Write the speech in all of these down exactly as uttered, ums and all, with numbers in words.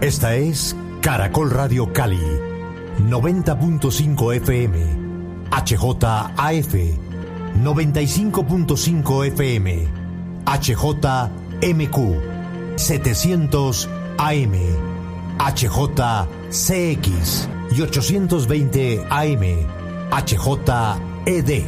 Esta es Caracol Radio Cali, noventa punto cinco F M, H J A F, noventa y cinco punto cinco F M, H J M Q, setecientos A M, H J C X y ochocientos veinte A M, H J E D.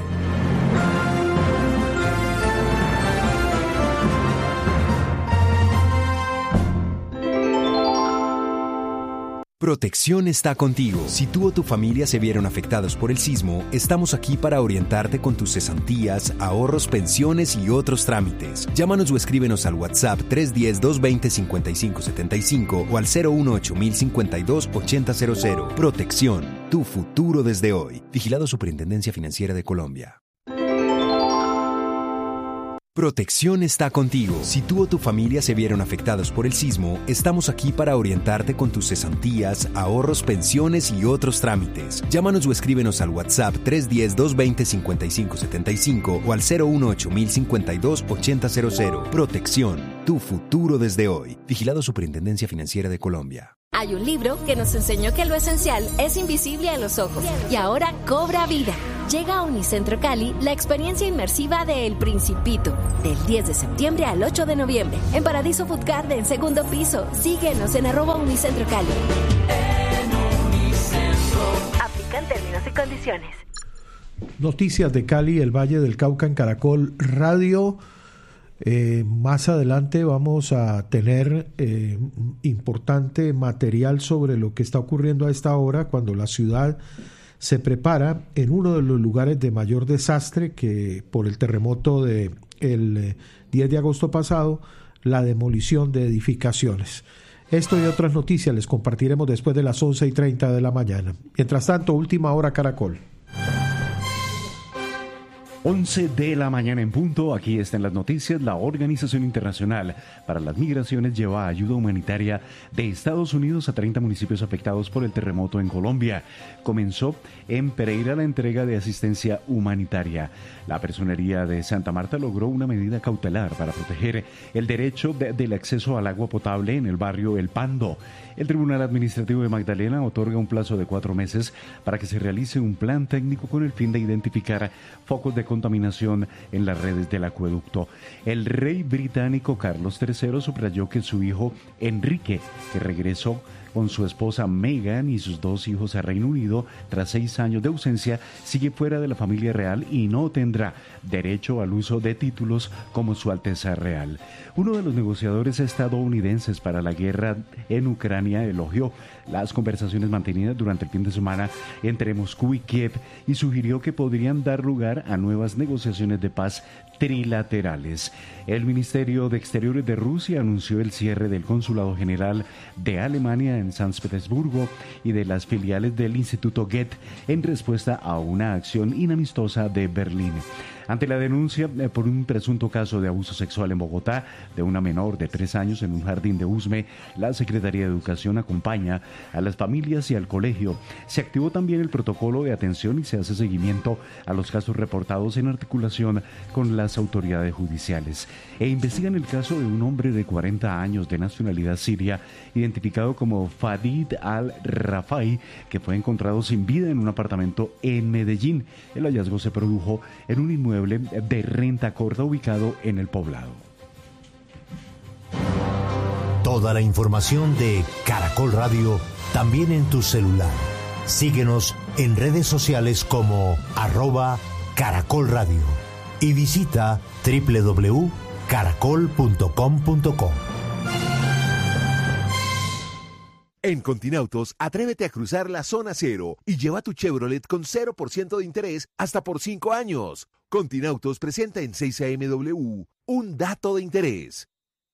Protección está contigo. Si tú o tu familia se vieron afectados por el sismo, estamos aquí para orientarte con tus cesantías, ahorros, pensiones y otros trámites. Llámanos o escríbenos al WhatsApp tres uno cero, dos dos cero, cinco cinco siete cinco o al cero uno ocho cero cinco dos ocho cero cero. Protección, tu futuro desde hoy. Vigilado Superintendencia Financiera de Colombia. Protección está contigo. Si tú o tu familia se vieron afectados por el sismo, estamos aquí para orientarte con tus cesantías, ahorros, pensiones y otros trámites. Llámanos o escríbenos al WhatsApp tres uno cero, dos dos cero, cinco cinco siete cinco o al cero uno ocho cero cinco dos ocho cero cero. Protección, tu futuro desde hoy. Vigilado Superintendencia Financiera de Colombia. Hay un libro que nos enseñó que lo esencial es invisible a los ojos y ahora cobra vida. Llega a Unicentro Cali la experiencia inmersiva de El Principito, del diez de septiembre al ocho de noviembre, en Paradiso Food Garden, segundo piso. Síguenos en arroba Unicentro Cali. En Unicentro. Aplican términos y condiciones. Noticias de Cali, el Valle del Cauca en Caracol Radio. Eh, más adelante vamos a tener eh, importante material sobre lo que está ocurriendo a esta hora cuando la ciudad se prepara en uno de los lugares de mayor desastre que por el terremoto de el diez de agosto pasado, la demolición de edificaciones. Esto y otras noticias les compartiremos después de las once y treinta de la mañana. Mientras tanto, última hora Caracol. once de la mañana en punto, aquí están las noticias. La Organización Internacional para las Migraciones lleva ayuda humanitaria de Estados Unidos a treinta municipios afectados por el terremoto en Colombia. Comenzó en Pereira la entrega de asistencia humanitaria. La Personería de Santa Marta logró una medida cautelar para proteger el derecho de, del acceso al agua potable en el barrio El Pando. El Tribunal Administrativo de Magdalena otorga un plazo de cuatro meses para que se realice un plan técnico con el fin de identificar focos de contaminación en las redes del acueducto. El rey británico Carlos tercero subrayó que su hijo Enrique, que regresó con su esposa Meghan y sus dos hijos a Reino Unido tras seis años de ausencia, sigue fuera de la familia real y no tendrá derecho al uso de títulos como Su Alteza Real. Uno de los negociadores estadounidenses para la guerra en Ucrania elogió las conversaciones mantenidas durante el fin de semana entre Moscú y Kiev y sugirió que podrían dar lugar a nuevas negociaciones de paz trilaterales. El Ministerio de Exteriores de Rusia anunció el cierre del Consulado General de Alemania en San Petersburgo y de las filiales del Instituto Goethe en respuesta a una acción inamistosa de Berlín. Ante la denuncia por un presunto caso de abuso sexual en Bogotá de una menor de tres años en un jardín de Usme, la Secretaría de Educación acompaña a las familias y al colegio. Se activó también el protocolo de atención y se hace seguimiento a los casos reportados en articulación con las autoridades judiciales. E investigan el caso de un hombre de cuarenta años de nacionalidad siria, identificado como Fadid al-Rafai, que fue encontrado sin vida en un apartamento en Medellín. El hallazgo se produjo en un inmueble de renta corta ubicado en el Poblado. Toda la información de Caracol Radio también en tu celular. Síguenos en redes sociales como arroba Caracol Radio y visita doble u doble u doble u punto caracol punto com punto co. En Continautos, atrévete a cruzar la zona cero y lleva tu Chevrolet con cero por ciento de interés hasta por cinco años. Continautos presenta en seis A M W un dato de interés.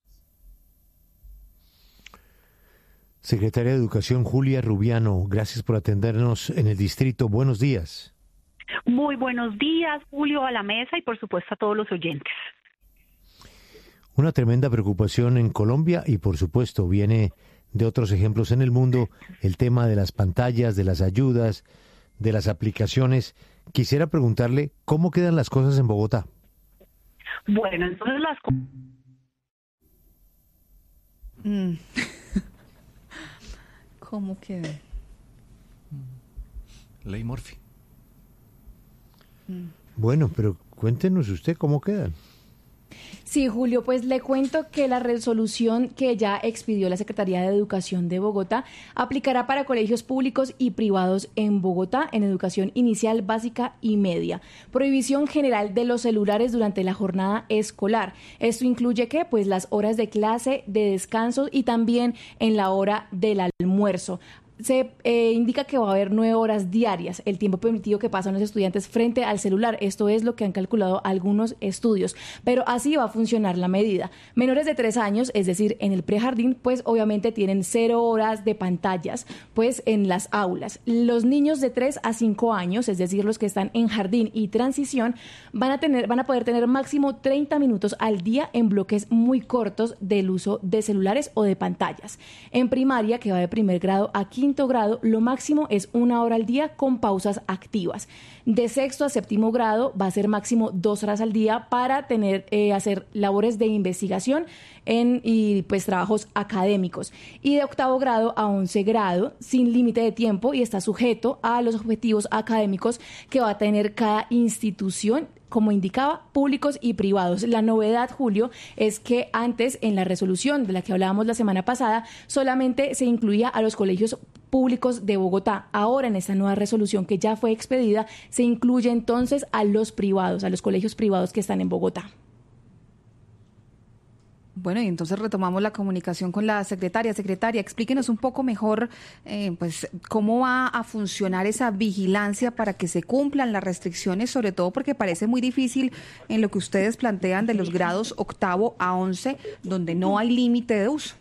Secretaria de Educación Julia Rubiano, gracias por atendernos en el distrito. Buenos días. Muy buenos días, Julio, a la mesa y por supuesto a todos los oyentes. Una tremenda preocupación en Colombia y por supuesto viene de otros ejemplos en el mundo, el tema de las pantallas, de las ayudas, de las aplicaciones. Quisiera preguntarle cómo quedan las cosas en Bogotá. Bueno, entonces las... Mm. ¿Cómo quedó? Ley Murphy. Bueno, pero cuéntenos usted cómo quedan. Sí, Julio, pues le cuento que la resolución que ya expidió la Secretaría de Educación de Bogotá aplicará para colegios públicos y privados en Bogotá en educación inicial, básica y media. Prohibición general de los celulares durante la jornada escolar. Esto incluye que pues las horas de clase, de descanso y también en la hora del almuerzo. Se eh, indica que va a haber nueve horas diarias, el tiempo permitido que pasan los estudiantes frente al celular. Esto es lo que han calculado algunos estudios, pero así va a funcionar la medida. Menores de tres años, es decir, en el prejardín, pues obviamente tienen cero horas de pantallas, pues en las aulas. Los niños de tres a cinco años, es decir, los que están en jardín y transición, van a tener, van a poder tener máximo treinta minutos al día en bloques muy cortos del uso de celulares o de pantallas. En primaria, que va de primer grado a quinto grado, lo máximo es una hora al día con pausas activas. De sexto a séptimo grado va a ser máximo dos horas al día para tener eh, hacer labores de investigación en, y pues trabajos académicos. Y de octavo grado a once grado, sin límite de tiempo y está sujeto a los objetivos académicos que va a tener cada institución, como indicaba, públicos y privados. La novedad, Julio, es que antes en la resolución de la que hablábamos la semana pasada solamente se incluía a los colegios públicos de Bogotá. Ahora en esta nueva resolución que ya fue expedida se incluye entonces a los privados, a los colegios privados que están en Bogotá. Bueno, y entonces retomamos la comunicación con la secretaria. Secretaria, explíquenos un poco mejor eh, pues cómo va a funcionar esa vigilancia para que se cumplan las restricciones, sobre todo porque parece muy difícil en lo que ustedes plantean de los grados octavo a once, donde no hay límite de uso.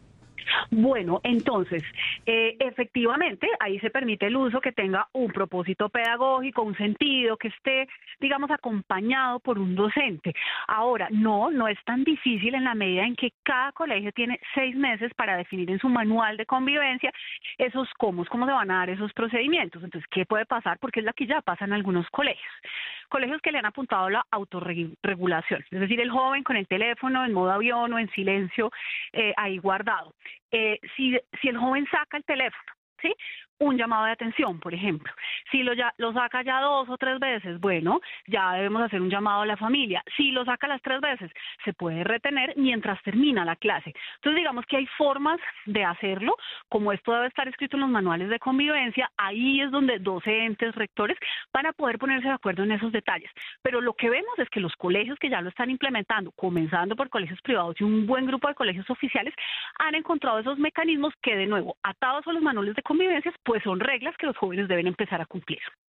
Bueno, entonces, eh, efectivamente, ahí se permite el uso que tenga un propósito pedagógico, un sentido, que esté, digamos, acompañado por un docente. Ahora, no, no es tan difícil en la medida en que cada colegio tiene seis meses para definir en su manual de convivencia esos cómo, cómo se van a dar esos procedimientos. Entonces, ¿qué puede pasar? Porque es la que ya pasa en algunos colegios. Colegios que le han apuntado la autorregulación, es decir, el joven con el teléfono en modo avión o en silencio eh, ahí guardado. Eh, si, si el joven saca el teléfono, ¿sí? Un llamado de atención, por ejemplo. Si lo, ya, lo saca ya dos o tres veces, bueno, ya debemos hacer un llamado a la familia. Si lo saca las tres veces, se puede retener mientras termina la clase. Entonces, digamos que hay formas de hacerlo, como esto debe estar escrito en los manuales de convivencia, ahí es donde docentes, rectores, van a poder ponerse de acuerdo en esos detalles. Pero lo que vemos es que los colegios que ya lo están implementando, comenzando por colegios privados y un buen grupo de colegios oficiales, han encontrado esos mecanismos que, de nuevo, atados a los manuales de convivencia, pues son reglas que los jóvenes deben empezar a cumplir.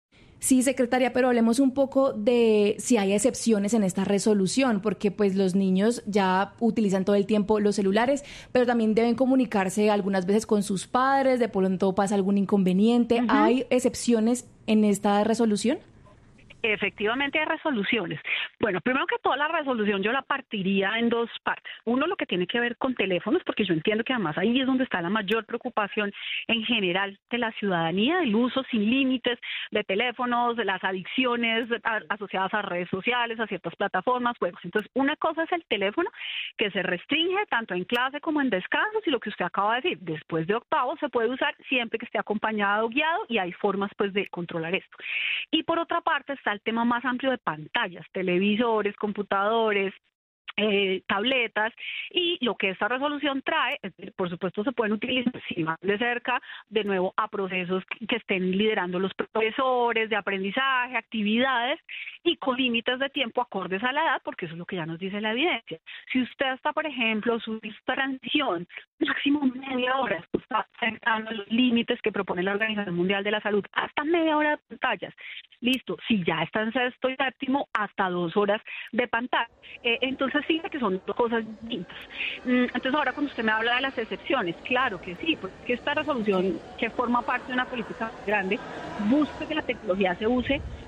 Sí, secretaria, pero hablemos un poco de si hay excepciones en esta resolución, porque pues los niños ya utilizan todo el tiempo los celulares, pero también deben comunicarse algunas veces con sus padres, de pronto pasa algún inconveniente. Uh-huh. ¿Hay excepciones en esta resolución? Efectivamente hay resoluciones. Bueno, primero que todo la resolución yo la partiría en dos partes. Uno, lo que tiene que ver con teléfonos, porque yo entiendo que además ahí es donde está la mayor preocupación en general de la ciudadanía, el uso sin límites de teléfonos, de las adicciones a, asociadas a redes sociales, a ciertas plataformas, juegos. Entonces, una cosa es el teléfono, que se restringe tanto en clase como en descansos, y lo que usted acaba de decir, después de octavo se puede usar siempre que esté acompañado o guiado, y hay formas pues de controlar esto. Y por otra parte está el tema más amplio de pantallas, televisores, computadores, Eh, tabletas, y lo que esta resolución trae, por supuesto se pueden utilizar sí, más de cerca, de nuevo a procesos que estén liderando los profesores de aprendizaje, actividades, y con límites de tiempo acordes a la edad, porque eso es lo que ya nos dice la evidencia. Si usted está, por ejemplo, su transición, máximo media hora, está cercano a los límites que propone la Organización Mundial de la Salud, hasta media hora de pantallas, listo. Si ya está en sexto y séptimo, hasta dos horas de pantalla. Eh, entonces sí, que son dos cosas distintas. Entonces ahora cuando usted me habla de las excepciones, claro que sí, porque esta resolución que forma parte de una política grande busca que la tecnología se use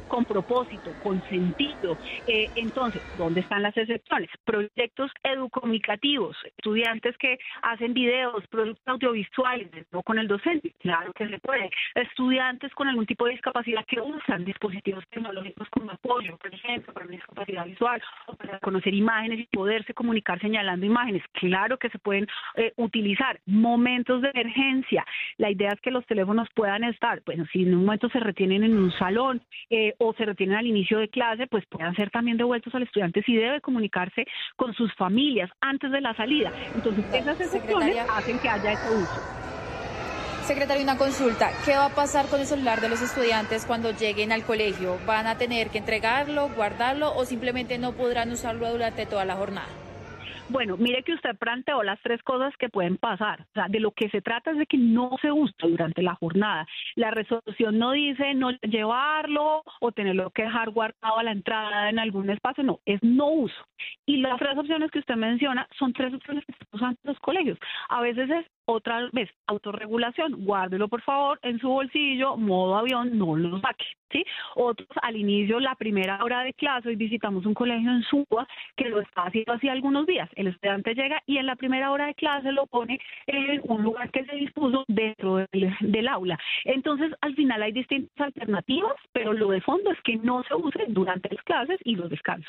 con propósito, con sentido. Eh, entonces, ¿dónde están las excepciones? Proyectos educomunicativos, estudiantes que hacen videos, productos audiovisuales, no con el docente, claro que se puede. Estudiantes con algún tipo de discapacidad que usan dispositivos tecnológicos como apoyo, por ejemplo, para una discapacidad visual, o para conocer imágenes y poderse comunicar señalando imágenes, claro que se pueden eh, utilizar. Momentos de emergencia, la idea es que los teléfonos puedan estar, bueno, si en un momento se retienen en un salón eh, o se retienen al inicio de clase, pues puedan ser también devueltos al estudiante si debe comunicarse con sus familias antes de la salida. Entonces, esas excepciones hacen que haya ese uso. Secretario, una consulta. ¿Qué va a pasar con el celular de los estudiantes cuando lleguen al colegio? ¿Van a tener que entregarlo, guardarlo o simplemente no podrán usarlo durante toda la jornada? Bueno, mire que usted planteó las tres cosas que pueden pasar. O sea, de lo que se trata es de que no se use durante la jornada. La resolución no dice no llevarlo o tenerlo que dejar guardado a la entrada en algún espacio, no, es no uso. Y las tres opciones que usted menciona son tres opciones que están usando los colegios. A veces es otra vez autorregulación, guárdelo por favor en su bolsillo, modo avión, no lo saque, ¿sí? Otros al inicio, la primera hora de clase, hoy visitamos un colegio en Suba que lo está haciendo así algunos días. El estudiante llega y en la primera hora de clase lo pone en un lugar que se dispuso dentro del, del aula. Entonces, al final hay distintas alternativas, pero lo de fondo es que no se use durante las clases y los descansos.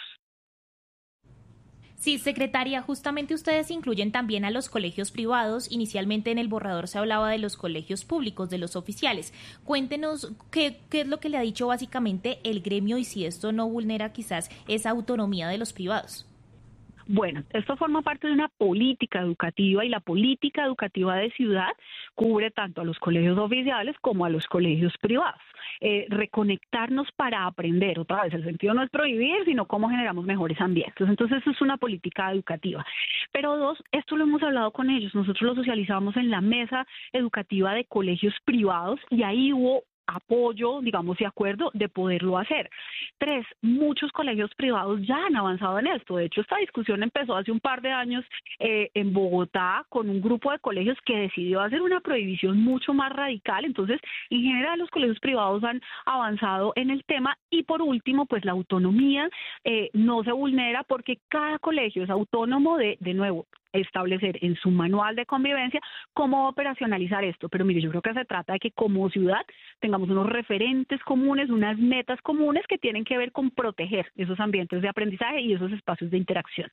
Sí, secretaria, justamente ustedes incluyen también a los colegios privados. Inicialmente en el borrador se hablaba de los colegios públicos, de los oficiales. Cuéntenos qué, qué es lo que le ha dicho básicamente el gremio y si esto no vulnera quizás esa autonomía de los privados. Bueno, esto forma parte de una política educativa y la política educativa de ciudad cubre tanto a los colegios oficiales como a los colegios privados. Eh, reconectarnos para aprender, otra vez, el sentido no es prohibir, sino cómo generamos mejores ambientes. Entonces, eso es una política educativa. Pero dos, esto lo hemos hablado con ellos, nosotros lo socializamos en la mesa educativa de colegios privados y ahí hubo apoyo, digamos, y acuerdo de poderlo hacer. Tres, muchos colegios privados ya han avanzado en esto. De hecho, esta discusión empezó hace un par de años eh, en Bogotá con un grupo de colegios que decidió hacer una prohibición mucho más radical. Entonces, en general, los colegios privados han avanzado en el tema. Y por último, pues la autonomía eh, no se vulnera porque cada colegio es autónomo de, de nuevo, establecer en su manual de convivencia cómo operacionalizar esto. Pero mire, yo creo que se trata de que como ciudad tengamos unos referentes comunes, unas metas comunes que tienen que ver con proteger esos ambientes de aprendizaje y esos espacios de interacción.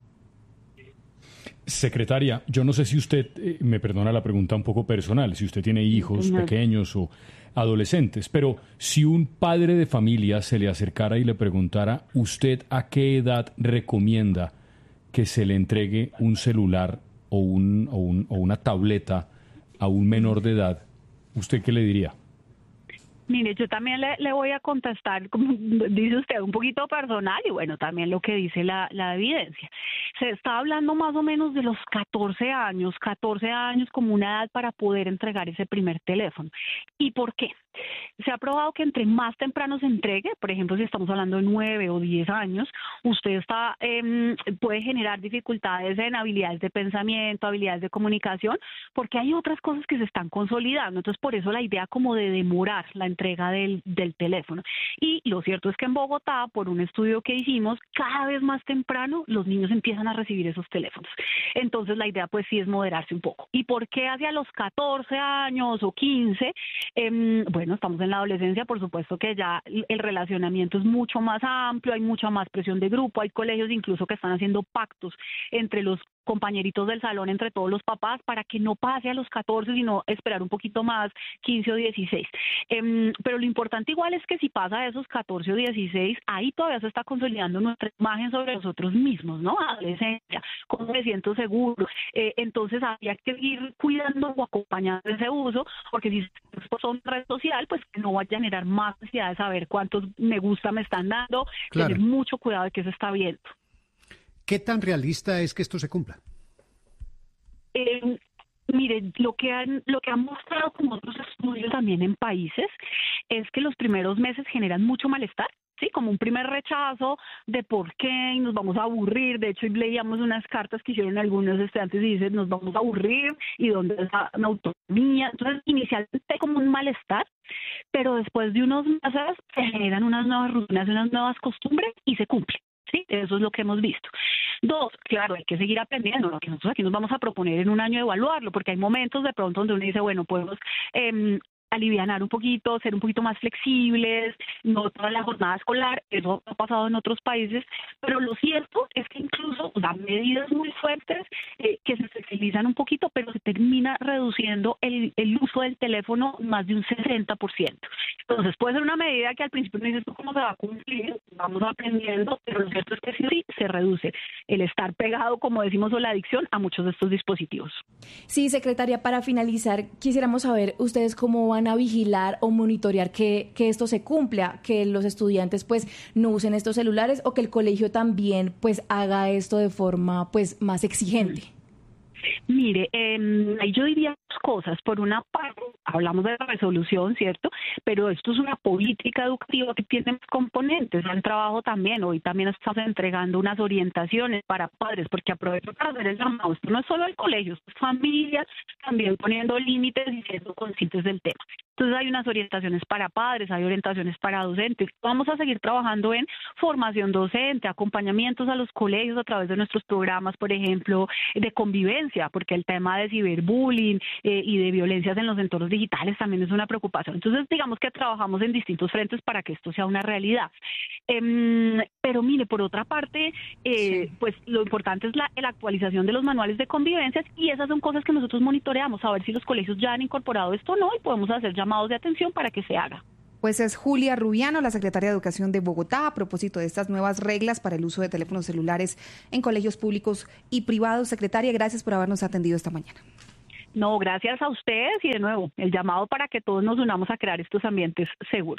Secretaria, yo no sé si usted, eh, me perdona la pregunta un poco personal, si usted tiene hijos Señor. pequeños o adolescentes, pero si un padre de familia se le acercara y le preguntara, ¿usted a qué edad recomienda que se le entregue un celular o, un, o, un, o una tableta a un menor de edad, ¿usted qué le diría? Mire, yo también le, le voy a contestar, como dice usted, un poquito personal y bueno, también lo que dice la, la evidencia. Se está hablando más o menos de los catorce años, catorce años como una edad para poder entregar ese primer teléfono. ¿Y por qué? Se ha probado que entre más temprano se entregue, por ejemplo, si estamos hablando de nueve o diez años, usted está eh, puede generar dificultades en habilidades de pensamiento, habilidades de comunicación, porque hay otras cosas que se están consolidando. Entonces, por eso la idea como de demorar la entrega del, del teléfono. Y lo cierto es que en Bogotá, por un estudio que hicimos, cada vez más temprano los niños empiezan a recibir esos teléfonos. Entonces, la idea pues sí es moderarse un poco. ¿Y por qué hacia los catorce años o quince? Eh, bueno, estamos en la adolescencia, por supuesto que ya el relacionamiento es mucho más amplio, hay mucha más presión de grupo, hay colegios incluso que están haciendo pactos entre los compañeritos del salón, entre todos los papás, para que no pase a los catorce, sino esperar un poquito más, quince o dieciséis. Eh, pero lo importante igual es que si pasa a esos catorce o dieciséis, ahí todavía se está consolidando nuestra imagen sobre nosotros mismos, ¿no? Adolescencia, cómo me siento seguro. Eh, entonces habría que ir cuidando o acompañando ese uso, porque si son red social, pues que no vaya a generar más necesidad de saber cuántos me gusta me están dando, claro. Tener mucho cuidado de que se está viendo. ¿Qué tan realista es que esto se cumpla? Eh, mire, lo que han lo que han mostrado como otros estudios también en países es que los primeros meses generan mucho malestar Sí, como un primer rechazo de por qué y nos vamos a aburrir. De hecho, hoy leíamos unas cartas que hicieron algunos estudiantes y dicen nos vamos a aburrir y dónde está la autonomía. Entonces, inicialmente hay como un malestar, pero después de unos meses se generan unas nuevas rutinas, unas nuevas costumbres y se cumple. Sí, eso es lo que hemos visto. Dos, claro, hay que seguir aprendiendo. Lo que nosotros aquí nos vamos a proponer en un año evaluarlo, porque hay momentos de pronto donde uno dice, bueno, podemos eh, alivianar un poquito, ser un poquito más flexibles, no toda la jornada escolar, eso ha pasado en otros países, pero lo cierto es que incluso dan medidas muy fuertes eh, que se flexibilizan un poquito, pero se termina reduciendo el, el uso del teléfono más de un sesenta por ciento. Entonces puede ser una medida que al principio no dices tú cómo se va a cumplir, vamos aprendiendo, pero lo cierto es que sí, sí se reduce el estar pegado, como decimos, o la adicción a muchos de estos dispositivos. Sí, secretaria, para finalizar, quisiéramos saber ustedes cómo van a vigilar o monitorear que, que esto se cumpla, que los estudiantes pues no usen estos celulares o que el colegio también pues haga esto de forma pues más exigente. Mire, eh, yo diría dos cosas. Por una parte, hablamos de la resolución, ¿cierto? Pero esto es una política educativa que tiene componentes. El trabajo también, hoy también estamos entregando unas orientaciones para padres, porque aprovecho para hacer el llamado. Esto no es solo el colegio, esto es familias también poniendo límites y siendo conscientes del tema. Entonces hay unas orientaciones para padres, hay orientaciones para docentes. Vamos a seguir trabajando en formación docente, acompañamientos a los colegios a través de nuestros programas, por ejemplo, de convivencia, porque el tema de ciberbullying eh, y de violencias en los entornos digitales también es una preocupación. Entonces, digamos que trabajamos en distintos frentes para que esto sea una realidad. Eh, pero mire, por otra parte, eh, pues lo importante es la, la actualización de los manuales de convivencias y esas son cosas que nosotros monitoreamos, a ver si los colegios ya han incorporado esto o no y podemos hacer llamados de atención para que se haga. Pues es Julia Rubiano, la secretaria de Educación de Bogotá, a propósito de estas nuevas reglas para el uso de teléfonos celulares en colegios públicos y privados. Secretaria, gracias por habernos atendido esta mañana. No, gracias a ustedes y de nuevo, el llamado para que todos nos unamos a crear estos ambientes seguros.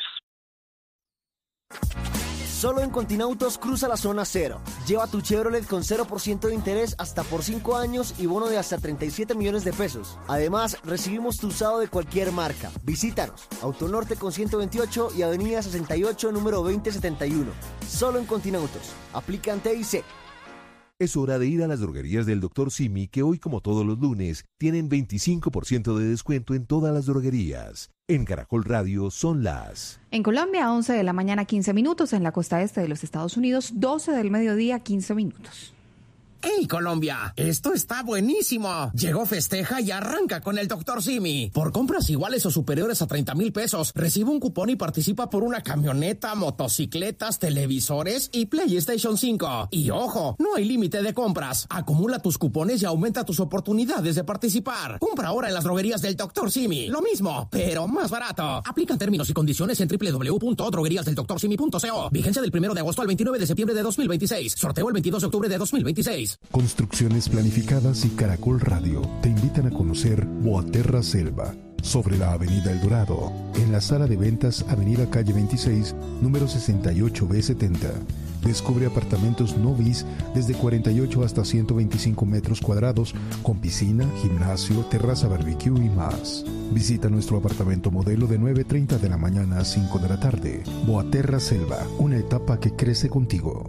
Solo en Continautos cruza la zona cero. Lleva tu Chevrolet con cero por ciento de interés hasta por cinco años y bono de hasta treinta y siete millones de pesos. Además, recibimos tu usado de cualquier marca. Visítanos. Autonorte con ciento veintiocho y Avenida sesenta y ocho, número veinte setenta y uno. Solo en Continautos. Aplican T I C. Es hora de ir a las droguerías del doctor Simi, que hoy, como todos los lunes, tienen veinticinco por ciento de descuento en todas las droguerías. En Caracol Radio son las... En Colombia, once de la mañana, quince minutos. En la costa este de los Estados Unidos, doce del mediodía, quince minutos. ¡Hey, Colombia! ¡Esto está buenísimo! Llegó Festeja y arranca con el doctor Simi. Por compras iguales o superiores a treinta mil pesos, recibe un cupón y participa por una camioneta, motocicletas, televisores y PlayStation cinco. Y ojo, no hay límite de compras. Acumula tus cupones y aumenta tus oportunidades de participar. Compra ahora en las droguerías del doctor Simi. Lo mismo, pero más barato. Aplican términos y condiciones en doble u doble u doble u punto droguerías del doctor simi punto co. Vigencia del primero de agosto al veintinueve de septiembre de dos mil veintiséis. Sorteo el veintidós de octubre de dos mil veintiséis. Construcciones Planificadas y Caracol Radio te invitan a conocer Boaterra Selva, sobre la Avenida El Dorado, en la sala de ventas Avenida Calle veintiséis, número sesenta y ocho B setenta. Descubre apartamentos no bis desde cuarenta y ocho hasta ciento veinticinco metros cuadrados, con piscina, gimnasio, terraza barbecue y más. Visita nuestro apartamento modelo de nueve treinta de la mañana a cinco de la tarde. Boaterra Selva, una etapa que crece contigo.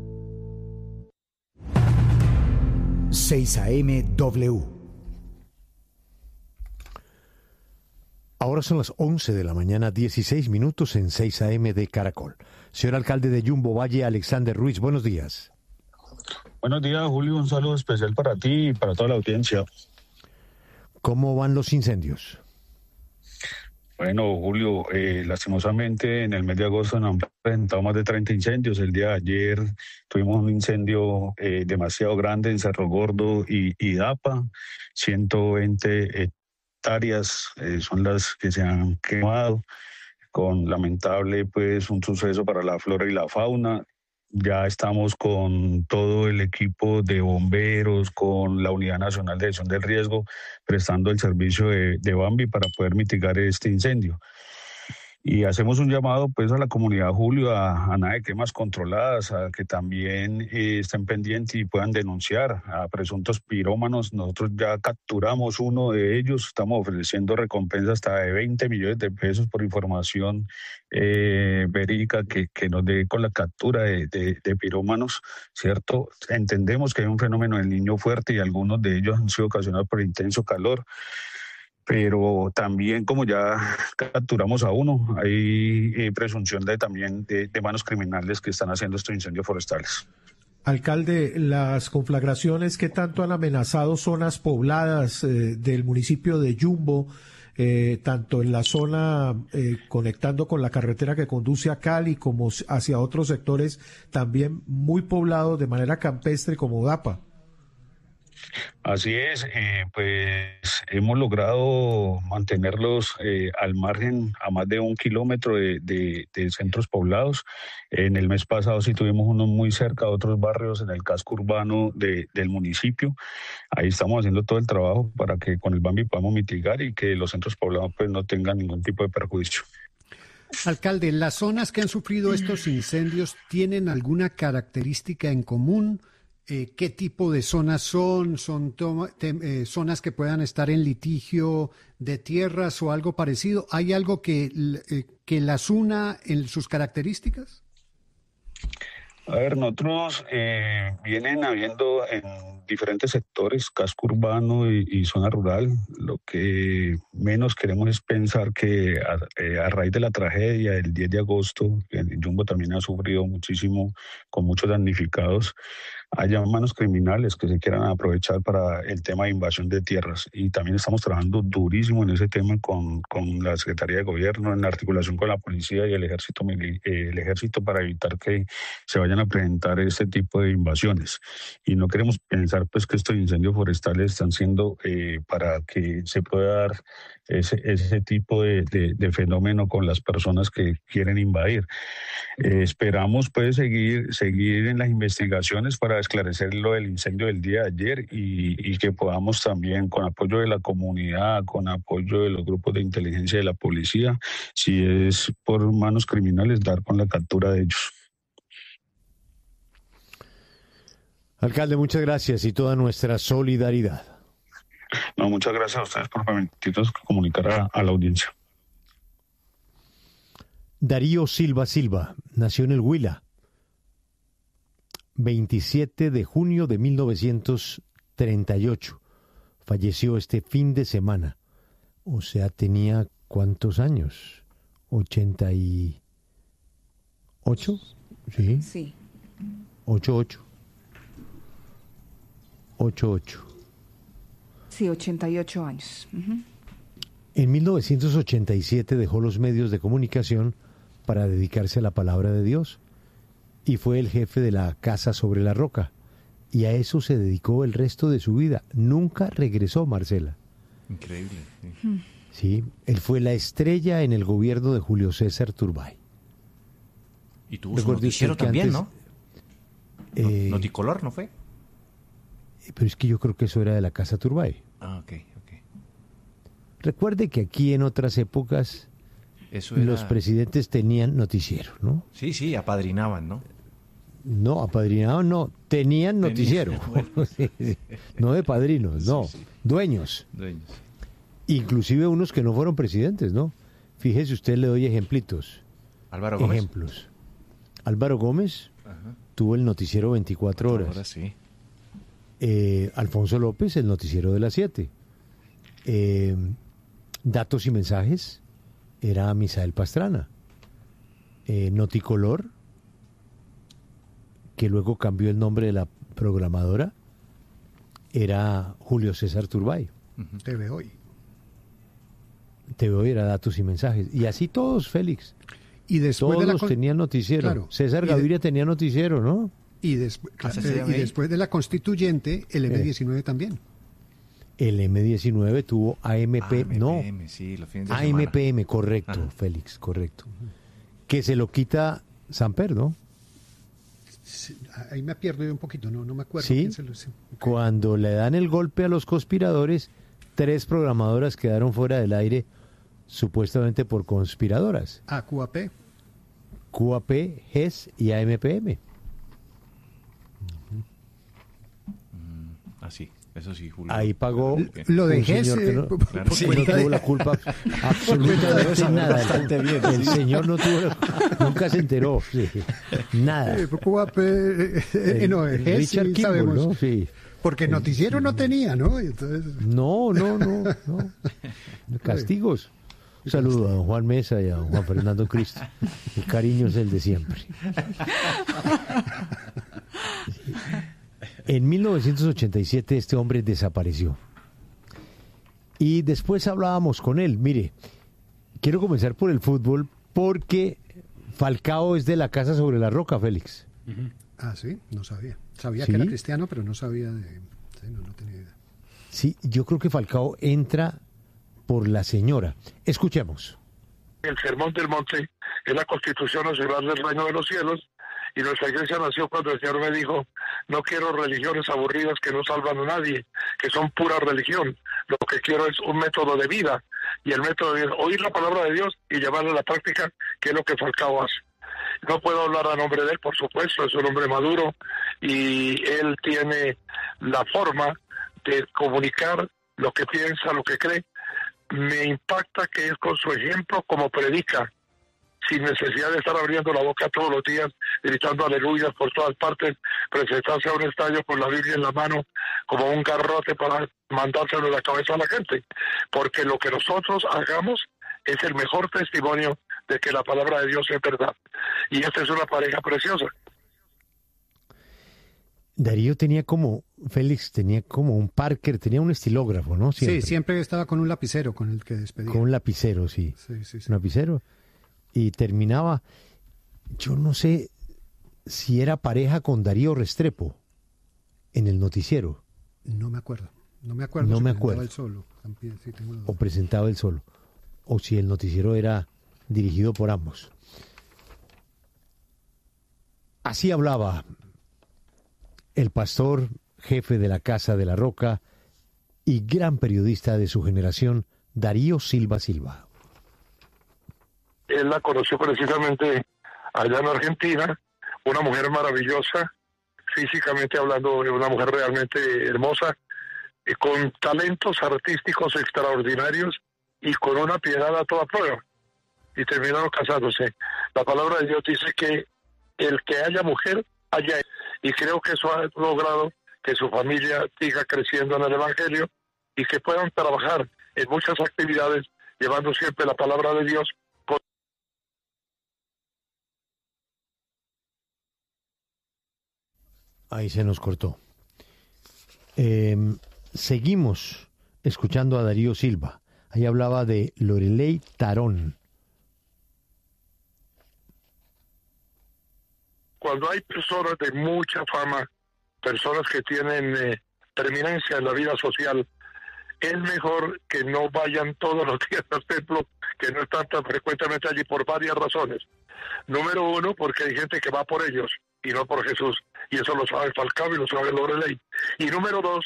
seis A M W. Ahora son las once de la mañana, dieciséis minutos en seis A M de Caracol. Señor alcalde de Yumbo Valle, Alexander Ruiz, buenos días. Buenos días, Julio. Un saludo especial para ti y para toda la audiencia. ¿Cómo van los incendios? Bueno, Julio, eh, lastimosamente en el mes de agosto nos han presentado más de treinta incendios. El día de ayer tuvimos un incendio eh, demasiado grande en Cerro Gordo y, y Dapa. ciento veinte hectáreas eh, son las que se han quemado, con lamentable pues un suceso para la flora y la fauna. Ya estamos con todo el equipo de bomberos, con la Unidad Nacional de Gestión del Riesgo, prestando el servicio de, de Bambi para poder mitigar este incendio. Y hacemos un llamado pues a la comunidad, Julio, a, a nada de quemas controladas, a que también eh, estén pendientes y puedan denunciar a presuntos pirómanos. Nosotros ya capturamos uno de ellos, estamos ofreciendo recompensa hasta de veinte millones de pesos por información eh, verídica que, que nos dé con la captura de, de, de pirómanos, ¿cierto? Entendemos que hay un fenómeno del niño fuerte y algunos de ellos han sido ocasionados por intenso calor. Pero también, como ya capturamos a uno, hay eh, presunción de también de, de manos criminales que están haciendo estos incendios forestales. Alcalde, las conflagraciones que tanto han amenazado zonas pobladas eh, del municipio de Yumbo, eh, tanto en la zona eh, conectando con la carretera que conduce a Cali como hacia otros sectores también muy poblados de manera campestre como Dapa. Así es, eh, pues hemos logrado mantenerlos eh, al margen a más de un kilómetro de, de, de centros poblados. En el mes pasado sí tuvimos unos muy cerca de otros barrios en el casco urbano de, del municipio. Ahí estamos haciendo todo el trabajo para que con el Bambi podamos mitigar y que los centros poblados pues no tengan ningún tipo de perjuicio. Alcalde, ¿las zonas que han sufrido estos incendios tienen alguna característica en común? Eh, ¿Qué tipo de zonas son? ¿Son toma, te, eh, zonas que puedan estar en litigio de tierras o algo parecido? ¿Hay algo que, eh, que las una en sus características? A ver, nosotros eh, vienen habiendo en diferentes sectores, casco urbano y, y zona rural. Lo que menos queremos es pensar que a, eh, a raíz de la tragedia del diez de agosto, el Yumbo también ha sufrido muchísimo, con muchos damnificados, haya manos criminales que se quieran aprovechar para el tema de invasión de tierras. Y también estamos trabajando durísimo en ese tema con, con la Secretaría de Gobierno, en articulación con la policía y el ejército, eh, el ejército para evitar que se vayan a presentar este tipo de invasiones. Y no queremos pensar pues que estos incendios forestales están siendo eh, para que se pueda dar ese, ese tipo de, de, de fenómeno con las personas que quieren invadir. Eh, esperamos pues seguir, seguir en las investigaciones para esclarecer lo del incendio del día de ayer y, y que podamos también, con apoyo de la comunidad, con apoyo de los grupos de inteligencia de la policía, si es por manos criminales, dar con la captura de ellos. Alcalde, muchas gracias y toda nuestra solidaridad. No, muchas gracias a ustedes por permitirnos comunicar a, a la audiencia. Darío Silva Silva nació en el Huila, veintisiete de junio de mil novecientos treinta y ocho. Falleció este fin de semana. O sea, tenía ¿cuántos años? ¿ochenta y ocho? Sí. Sí. ocho ocho. ocho ocho. Sí, ochenta y ocho años. Uh-huh. En mil novecientos ochenta y siete dejó los medios de comunicación para dedicarse a la palabra de Dios y fue el jefe de la Casa sobre la Roca y a eso se dedicó el resto de su vida. Nunca regresó, Marcela. Increíble. Sí. Sí, él fue la estrella en el gobierno de Julio César Turbay. Y tuvo su noticiero también, antes, ¿no? Eh, Noticolor, ¿no fue? Pero es que yo creo que eso era de la Casa Turbay. Ah, ok, ok. Recuerde que aquí en otras épocas eso era... los presidentes tenían noticiero, ¿no? Sí, sí, apadrinaban, ¿no? No, apadrinaban no, tenían noticiero. Bueno. Sí, sí. No de padrinos, no, sí, sí. Dueños. Dueños. Inclusive unos que no fueron presidentes, ¿no? Fíjese usted, le doy ejemplitos. Álvaro Gómez. Ejemplos. Álvaro Gómez Ajá. tuvo el noticiero veinticuatro horas. Ahora sí. Eh, Alfonso López, el noticiero de las siete. Eh, Datos y mensajes, era Misael Pastrana. Eh, Noticolor, que luego cambió el nombre de la programadora, era Julio César Turbay. Uh-huh. T V Hoy. T V Hoy era Datos y mensajes. Y así todos, Félix. Y después todos de la con... tenían noticiero. Claro. César Gaviria de... tenía noticiero, ¿no? Y, despu... claro, y después de la constituyente, el eme diecinueve eh. también. El eme diecinueve tuvo A M P, ah, no, A M P M, sí, los fines de A M P M, correcto, Ajá. Félix, correcto. Uh-huh. Que se lo quita Samper, ¿no? Sí, ahí me pierdo yo un poquito, no, no me acuerdo. Sí, quién se lo... sí. Okay. Cuando le dan el golpe a los conspiradores, tres programadoras quedaron fuera del aire supuestamente por conspiradoras. Ah, Q A P. Q A P, G E S y A M P M. Así. Eso sí, Julio. Ahí pagó lo de G E S, que no, claro, sí, no tuvo la culpa absolutamente nada. Bastante bien, el sí. señor no tuvo la, nunca se enteró, sí, nada. Eh, Q A P, eh, eh, no, G E S Richard sí Kimball, sabemos. ¿no? Sí. Porque noticiero no tenía, ¿no? Entonces... No, no, no, no. Castigos. Un saludo a don Juan Mesa y a don Juan Fernando Cristo. El cariño es el de siempre. En mil novecientos ochenta y siete este hombre desapareció. Y después hablábamos con él. Mire, quiero comenzar por el fútbol porque Falcao es de la Casa sobre la Roca, Félix. Uh-huh. Ah, sí, no sabía. Sabía ¿Sí? que era cristiano, pero no sabía de... Sí, no, no tenía idea. Sí, yo creo que Falcao entra por la señora. Escuchemos. El Sermón del Monte es la Constitución Nacional del Reino de los Cielos. Y nuestra iglesia nació cuando el Señor me dijo, no quiero religiones aburridas que no salvan a nadie, que son pura religión. Lo que quiero es un método de vida. Y el método de vida es oír la palabra de Dios y llevarla a la práctica, que es lo que Falcao hace. No puedo hablar a nombre de él, por supuesto, es un hombre maduro y él tiene la forma de comunicar lo que piensa, lo que cree. Me impacta que es con su ejemplo como predica, sin necesidad de estar abriendo la boca todos los días, gritando aleluyas por todas partes, presentarse a un estadio con la Biblia en la mano como un garrote para mandárselo en la cabeza a la gente, porque lo que nosotros hagamos es el mejor testimonio de que la palabra de Dios es verdad. Y esta es una pareja preciosa. Darío tenía como, Félix tenía como un Parker, tenía un estilógrafo, ¿no? Siempre. Sí, siempre estaba con un lapicero con el que despedía. Con un lapicero, sí. Sí, sí, sí. Un lapicero. Y terminaba, yo no sé si era pareja con Darío Restrepo en el noticiero. No me acuerdo. No me acuerdo. No si me presentaba acuerdo. Él solo. También, sí, tengo O presentaba él solo. O si el noticiero era dirigido por ambos. Así hablaba el pastor, jefe de la Casa de la Roca y gran periodista de su generación, Darío Silva Silva. Él la conoció precisamente allá en Argentina, una mujer maravillosa, físicamente hablando, una mujer realmente hermosa, eh, con talentos artísticos extraordinarios y con una piedad a toda prueba. Y terminaron casándose. La palabra de Dios dice que el que haya mujer, haya. Y creo que eso ha logrado que su familia siga creciendo en el Evangelio y que puedan trabajar en muchas actividades llevando siempre la palabra de Dios. Ahí se nos cortó. Eh, seguimos escuchando a Darío Silva. Ahí hablaba de Loreley Tarón. Cuando hay personas de mucha fama, personas que tienen eh, preeminencia en la vida social, es mejor que no vayan todos los días al templo, que no están tan frecuentemente allí por varias razones. Número uno, porque hay gente que va por ellos y no por Jesús, y eso lo sabe Falcao y lo sabe Loreley. Y número dos,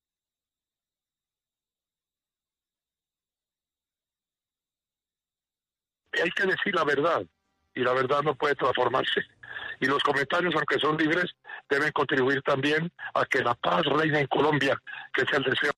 hay que decir la verdad, y la verdad no puede transformarse. Y los comentarios, aunque son libres, deben contribuir también a que la paz reine en Colombia, que es el deseo.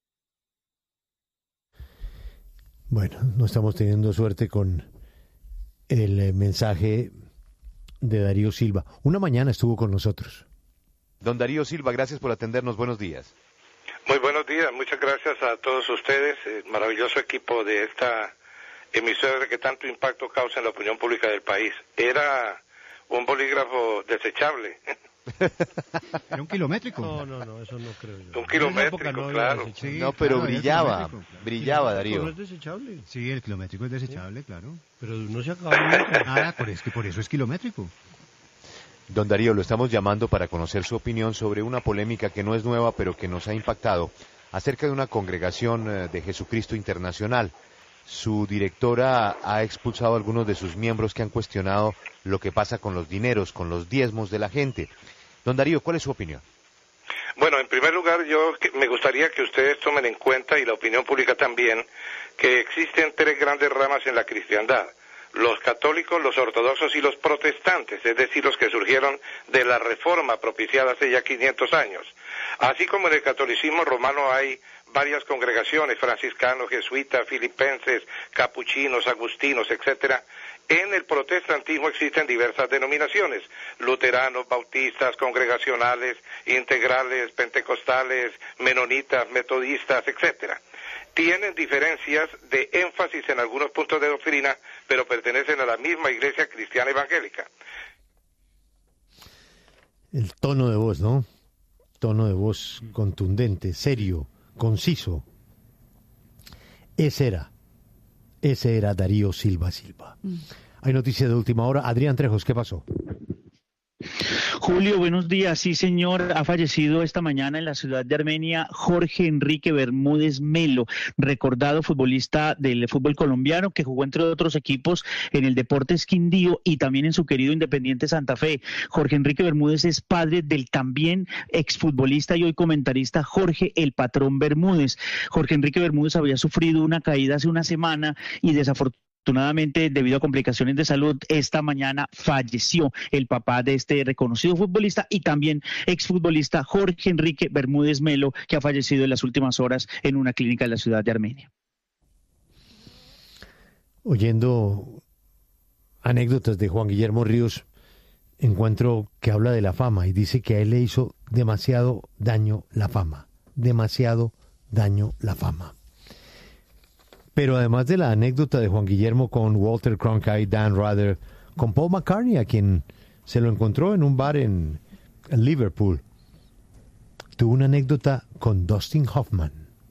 Bueno, no estamos teniendo suerte con el eh, mensaje de Darío Silva. Una mañana estuvo con nosotros. Don Darío Silva, gracias por atendernos. Buenos días. Muy buenos días. Muchas gracias a todos ustedes, el maravilloso equipo de esta emisora que tanto impacto causa en la opinión pública del país. Era un bolígrafo desechable. ¿Era un kilométrico? No, no, no, eso no creo yo. Un kilométrico, no claro. Sí, no, pero claro, brillaba, brillaba, Darío. ¿No es desechable? Sí, el kilométrico es desechable, sí, claro. Pero no se acaba nunca. Ah, por, es que por eso es kilométrico. Don Darío, lo estamos llamando para conocer su opinión sobre una polémica que no es nueva, pero que nos ha impactado, acerca de una congregación de Jesucristo Internacional. Su directora ha expulsado a algunos de sus miembros que han cuestionado lo que pasa con los dineros, con los diezmos de la gente. Don Darío, ¿cuál es su opinión? Bueno, en primer lugar, yo me gustaría que ustedes tomen en cuenta, y la opinión pública también, que existen tres grandes ramas en la cristiandad: los católicos, los ortodoxos y los protestantes, es decir, los que surgieron de la reforma propiciada hace ya quinientos años. Así como en el catolicismo romano hay varias congregaciones, franciscanos, jesuitas, filipenses, capuchinos, agustinos, etcétera, en el protestantismo existen diversas denominaciones: luteranos, bautistas, congregacionales, integrales, pentecostales, menonitas, metodistas, etcétera. Tienen diferencias de énfasis en algunos puntos de doctrina, pero pertenecen a la misma iglesia cristiana evangélica. El tono de voz, ¿no? Tono de voz contundente, serio, conciso. Ese era, ese era Darío Silva Silva. Mm. Hay noticias de última hora. Adrián Trejos, ¿qué pasó? Julio, buenos días. Sí, señor, ha fallecido esta mañana en la ciudad de Armenia Jorge Enrique Bermúdez Melo, recordado futbolista del fútbol colombiano que jugó entre otros equipos en el Deportes Quindío y también en su querido Independiente Santa Fe. Jorge Enrique Bermúdez es padre del también exfutbolista y hoy comentarista Jorge El Patrón Bermúdez. Jorge Enrique Bermúdez había sufrido una caída hace una semana y desafortunadamente Afortunadamente, debido a complicaciones de salud, esta mañana falleció el papá de este reconocido futbolista y también exfutbolista Jorge Enrique Bermúdez Melo, que ha fallecido en las últimas horas en una clínica de la ciudad de Armenia. Oyendo anécdotas de Juan Guillermo Ríos, encuentro que habla de la fama y dice que a él le hizo demasiado daño la fama, demasiado daño la fama. Pero además de la anécdota de Juan Guillermo con Walter Cronkite, Dan Rather, con Paul McCartney, a quien se lo encontró en un bar en Liverpool, tuvo una anécdota con Dustin Hoffman.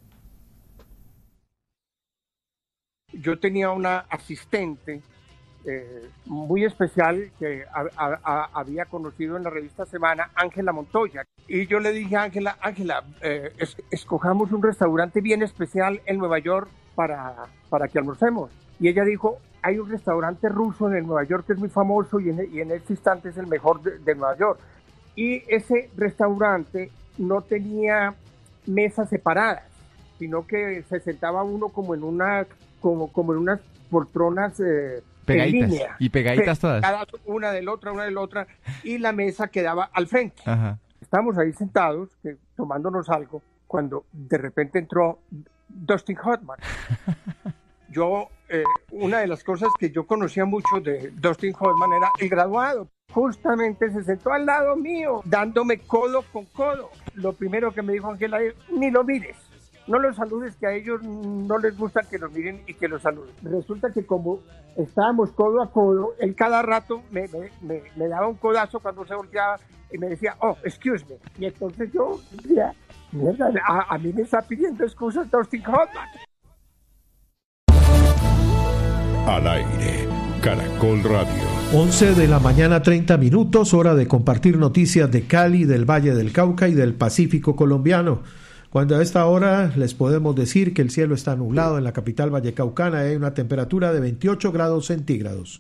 Yo tenía una asistente eh, muy especial que a, a, a, había conocido en la revista Semana, Ángela Montoya. Y yo le dije a Ángela, Ángela, eh, es, escojamos un restaurante bien especial en Nueva York para, para que almorcemos. Y ella dijo, hay un restaurante ruso en Nueva York que es muy famoso y en, y en este instante es el mejor de, de Nueva York. Y ese restaurante no tenía mesas separadas, sino que se sentaba uno como en una como, como en unas poltronas eh, pegaditas, en línea. Y pegaditas todas. Cada una de la otra, una de la otra, y la mesa quedaba al frente. Ajá. Estábamos ahí sentados, que, tomándonos algo, cuando de repente entró Dustin Hoffman. Yo, eh, una de las cosas que yo conocía mucho de Dustin Hoffman era el graduado. Justamente se sentó al lado mío, dándome codo con codo. Lo primero que me dijo Ángela es, ni lo mires, no los saludes, que a ellos no les gusta que los miren y que los saluden. Resulta que como estábamos codo a codo, él cada rato me, me, me, me daba un codazo cuando se volteaba y me decía, oh, excuse me. Y entonces yo decía, mierda, a, a mí me está pidiendo excusas Dustin Hoffman. Al aire, Caracol Radio. once de la mañana, treinta minutos, hora de compartir noticias de Cali, del Valle del Cauca y del Pacífico colombiano. Cuando a esta hora les podemos decir que el cielo está nublado en la capital vallecaucana y hay una temperatura de veintiocho grados centígrados.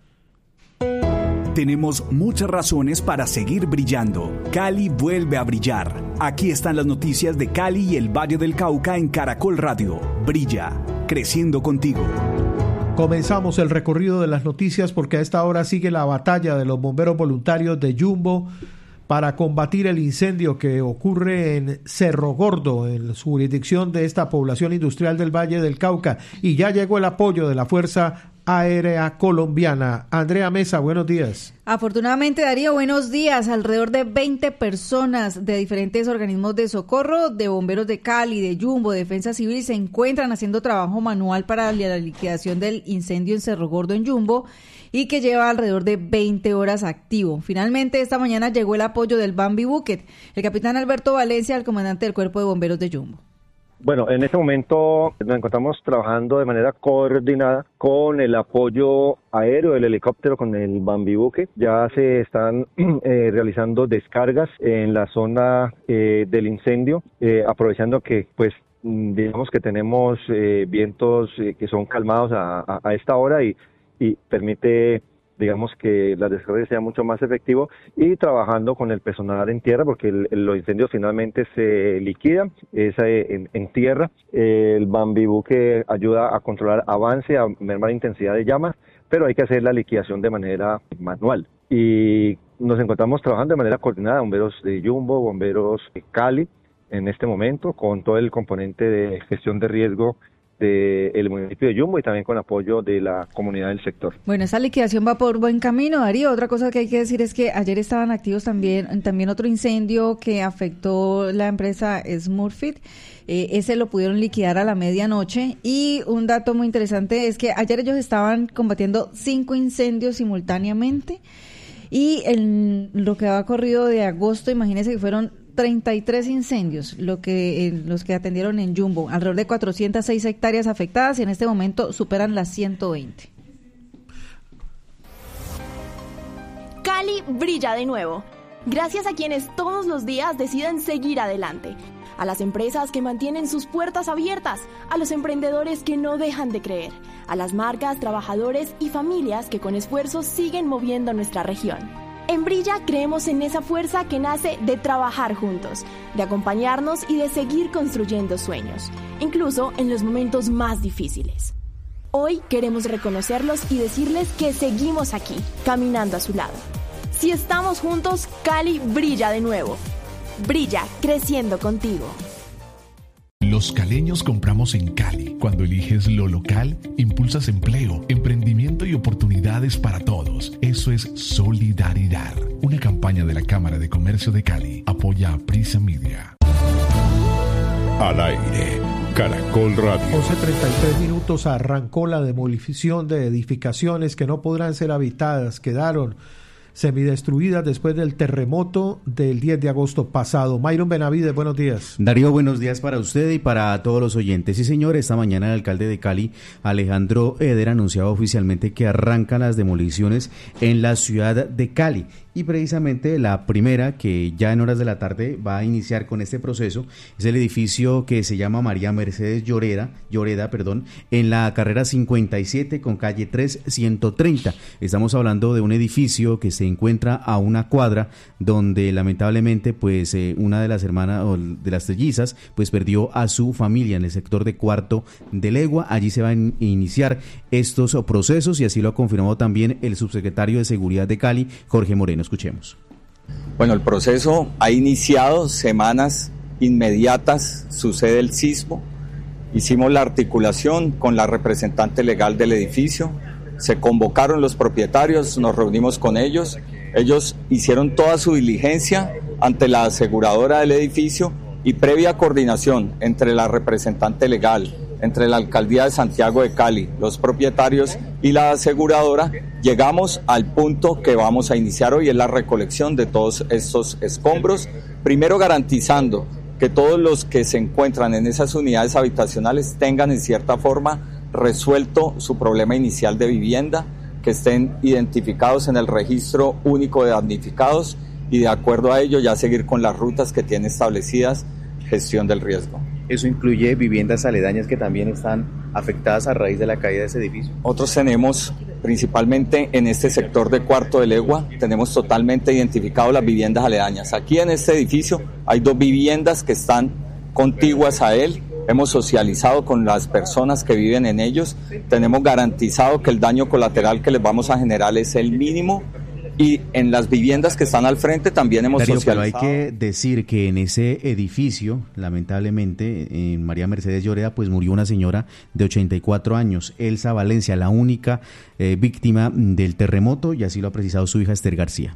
Tenemos muchas razones para seguir brillando. Cali vuelve a brillar. Aquí están las noticias de Cali y el Valle del Cauca en Caracol Radio. Brilla, creciendo contigo. Comenzamos el recorrido de las noticias porque a esta hora sigue la batalla de los bomberos voluntarios de Yumbo para combatir el incendio que ocurre en Cerro Gordo, en su jurisdicción de esta población industrial del Valle del Cauca. Y ya llegó el apoyo de la Fuerza Aérea Colombiana. Andrea Mesa, buenos días. Afortunadamente, Darío, buenos días. Alrededor de veinte personas de diferentes organismos de socorro, de bomberos de Cali, de Yumbo, de Defensa Civil, se encuentran haciendo trabajo manual para la liquidación del incendio en Cerro Gordo, en Yumbo, y que lleva alrededor de veinte horas activo. Finalmente, esta mañana llegó el apoyo del Bambi Bucket. El capitán Alberto Valencia, el comandante del Cuerpo de Bomberos de Yumbo. Bueno, en este momento nos encontramos trabajando de manera coordinada con el apoyo aéreo del helicóptero, con el Bambi Bucket. Ya se están eh, realizando descargas en la zona eh, del incendio, eh, aprovechando que pues digamos que tenemos eh, vientos eh, que son calmados a, a, a esta hora y, y permite digamos que la descarga sea mucho más efectivo, y trabajando con el personal en tierra, porque el, el, los incendios finalmente se liquidan es en, en tierra. El Bambibú que ayuda a controlar avance, a mermar intensidad de llamas, pero hay que hacer la liquidación de manera manual. Y nos encontramos trabajando de manera coordinada, bomberos de Yumbo, bomberos de Cali, en este momento, con todo el componente de gestión de riesgo del municipio de Yumbo y también con apoyo de la comunidad del sector. Bueno, esa liquidación va por buen camino, Darío. Otra cosa que hay que decir es que ayer estaban activos también también otro incendio que afectó la empresa Smurfit. Eh, ese lo pudieron liquidar a la medianoche, y un dato muy interesante es que ayer ellos estaban combatiendo cinco incendios simultáneamente, y en lo que va corrido de agosto, imagínense que fueron treinta y tres incendios lo que eh, los que atendieron en Yumbo, alrededor de cuatrocientas seis hectáreas afectadas, y en este momento superan las ciento veinte. Cali brilla de nuevo, gracias a quienes todos los días deciden seguir adelante, a las empresas que mantienen sus puertas abiertas, a los emprendedores que no dejan de creer, a las marcas, trabajadores y familias que con esfuerzo siguen moviendo nuestra región. En Brilla creemos en esa fuerza que nace de trabajar juntos, de acompañarnos y de seguir construyendo sueños, incluso en los momentos más difíciles. Hoy queremos reconocerlos y decirles que seguimos aquí, caminando a su lado. Si estamos juntos, Cali brilla de nuevo. Brilla, creciendo contigo. Los caleños compramos en Cali. Cuando eliges lo local, impulsas empleo, emprendimiento y oportunidades para todos. Eso es solidaridad. Una campaña de la Cámara de Comercio de Cali. Apoya a Prisa Media. Al aire, Caracol Radio. once treinta y tres minutos, arrancó la demolición de edificaciones que no podrán ser habitadas. Quedaron semidestruidas después del terremoto del diez de agosto pasado. Mayron Benavides, buenos días. Darío, buenos días para usted y para todos los oyentes. Sí, señor, esta mañana el alcalde de Cali, Alejandro Eder, anunciaba oficialmente que arrancan las demoliciones en la ciudad de Cali. Y precisamente la primera, que ya en horas de la tarde va a iniciar con este proceso, es el edificio que se llama María Mercedes Lloreda, Lloreda, perdón, en la carrera cincuenta y siete con calle tres ciento treinta. Estamos hablando de un edificio que se encuentra a una cuadra donde lamentablemente pues eh, una de las hermanas o de las trillizas pues perdió a su familia en el sector de Cuarto de Legua. Allí se van a iniciar estos procesos y así lo ha confirmado también el subsecretario de Seguridad de Cali, Jorge Moreno. Escuchemos. Bueno, el proceso ha iniciado, semanas inmediatas sucede el sismo, hicimos la articulación con la representante legal del edificio, se convocaron los propietarios, nos reunimos con ellos, ellos hicieron toda su diligencia ante la aseguradora del edificio y previa coordinación entre la representante legal, entre la Alcaldía de Santiago de Cali, los propietarios y la aseguradora, llegamos al punto que vamos a iniciar hoy, es la recolección de todos estos escombros, primero garantizando que todos los que se encuentran en esas unidades habitacionales tengan en cierta forma resuelto su problema inicial de vivienda, que estén identificados en el registro único de damnificados y de acuerdo a ello ya seguir con las rutas que tiene establecidas gestión del riesgo. ¿Eso incluye viviendas aledañas que también están afectadas a raíz de la caída de ese edificio? Nosotros tenemos, principalmente en este sector de Cuarto de Legua, tenemos totalmente identificado las viviendas aledañas. Aquí en este edificio hay dos viviendas que están contiguas a él. Hemos socializado con las personas que viven en ellos. Tenemos garantizado que el daño colateral que les vamos a generar es el mínimo. Y en las viviendas que están al frente también hemos Darío, socializado. Pero hay que decir que en ese edificio, lamentablemente, en María Mercedes Lloreda, pues murió una señora de ochenta y cuatro años, Elsa Valencia, la única eh, víctima del terremoto, y así lo ha precisado su hija Esther García.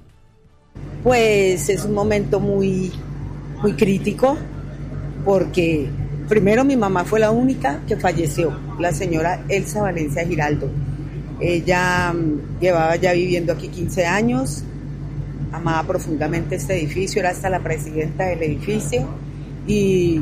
Pues es un momento muy, muy crítico, porque primero mi mamá fue la única que falleció, la señora Elsa Valencia Giraldo. Ella um, llevaba ya viviendo aquí quince años, amaba profundamente este edificio, era hasta la presidenta del edificio y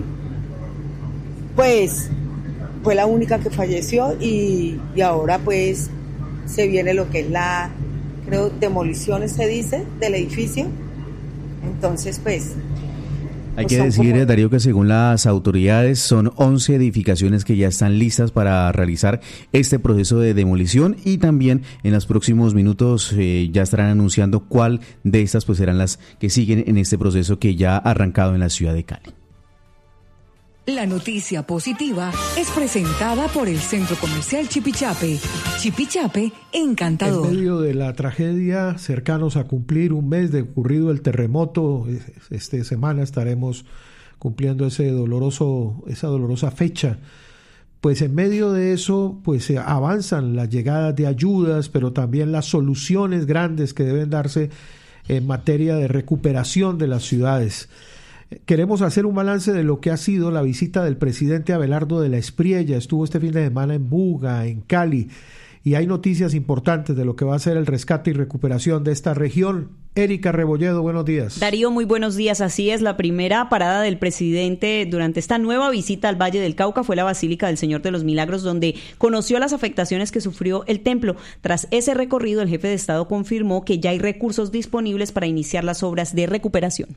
pues fue la única que falleció y, y ahora pues se viene lo que es la, creo, demolición se dice, del edificio. Entonces pues Hay que decir, como... Darío, que según las autoridades son once edificaciones que ya están listas para realizar este proceso de demolición y también en los próximos minutos eh, ya estarán anunciando cuál de estas pues serán las que siguen en este proceso que ya ha arrancado en la ciudad de Cali. La noticia positiva es presentada por el Centro Comercial Chipichape. Chipichape, encantador. En medio de la tragedia, cercanos a cumplir un mes de ocurrido el terremoto, esta semana estaremos cumpliendo ese doloroso, esa dolorosa fecha. Pues en medio de eso, pues se avanzan las llegadas de ayudas, pero también las soluciones grandes que deben darse en materia de recuperación de las ciudades. Queremos hacer un balance de lo que ha sido la visita del presidente Abelardo de la Espriella. Estuvo este fin de semana en Buga, en Cali, y hay noticias importantes de lo que va a ser el rescate y recuperación de esta región. Erika Rebolledo, buenos días. Darío, muy buenos días. Así es, la primera parada del presidente durante esta nueva visita al Valle del Cauca fue la Basílica del Señor de los Milagros, donde conoció las afectaciones que sufrió el templo. Tras ese recorrido, el jefe de Estado confirmó que ya hay recursos disponibles para iniciar las obras de recuperación.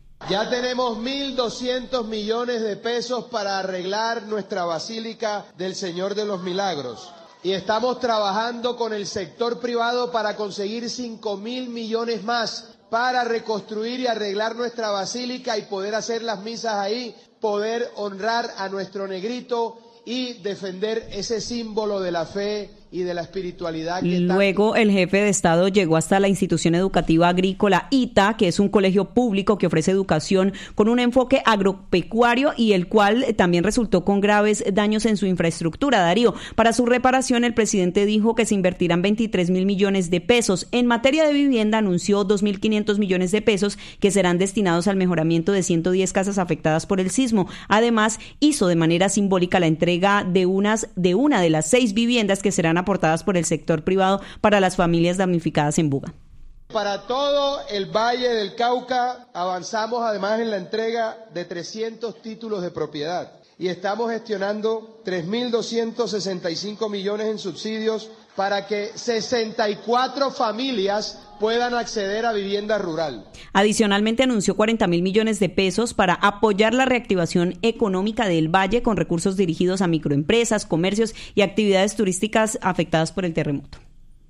Ya tenemos mil doscientos millones de pesos para arreglar nuestra Basílica del Señor de los Milagros. Y estamos trabajando con el sector privado para conseguir cinco mil millones más para reconstruir y arreglar nuestra basílica y poder hacer las misas ahí, poder honrar a nuestro negrito y defender ese símbolo de la fe y de la espiritualidad. Que Luego el jefe de Estado llegó hasta la institución educativa agrícola I T A, que es un colegio público que ofrece educación con un enfoque agropecuario y el cual también resultó con graves daños en su infraestructura. Darío, para su reparación el presidente dijo que se invertirán veintitrés mil millones de pesos. En materia de vivienda anunció dos mil quinientos millones de pesos que serán destinados al mejoramiento de ciento diez casas afectadas por el sismo. Además, hizo de manera simbólica la entrega de unas de una de las seis viviendas que serán aportadas por el sector privado para las familias damnificadas en Buga. Para todo el Valle del Cauca avanzamos además en la entrega de trescientos títulos de propiedad y estamos gestionando tres mil doscientos sesenta y cinco millones en subsidios para que sesenta y cuatro familias puedan acceder a vivienda rural. Adicionalmente anunció cuarenta mil millones de pesos para apoyar la reactivación económica del Valle con recursos dirigidos a microempresas, comercios y actividades turísticas afectadas por el terremoto.